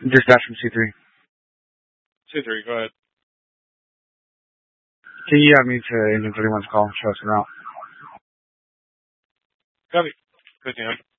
Dispatch from C3. C3, go ahead. Can you have me to Engine 31's call? Show us around. Copy. Good, Dan.